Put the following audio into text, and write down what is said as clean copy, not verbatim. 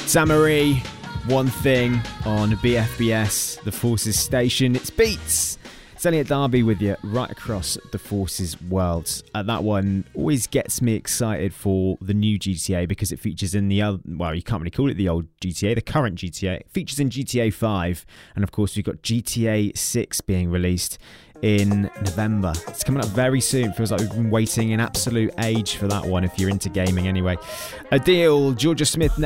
Samarie, One Thing on BFBS, the Forces station. It's Beats. It's Elliot Darby with you right across the Forces world. That one always gets me excited for the new GTA because it features in the other, well, you can't really call it the old GTA, the current GTA. It features in GTA 5, and of course we've got GTA 6 being released in November. It's coming up very soon. Feels like we've been waiting an absolute age for that one if you're into gaming anyway. Adele, Georgia Smith